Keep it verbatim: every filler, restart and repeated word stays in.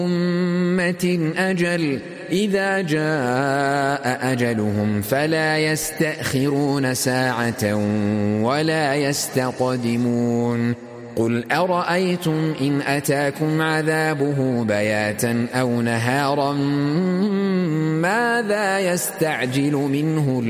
أمة أجل إذا جاء أجلهم فلا يستأخرون ساعة ولا يستقدمون قل أرأيتم إن أتاكم عذابه بياتا أو نهارا ماذا يستعجل منه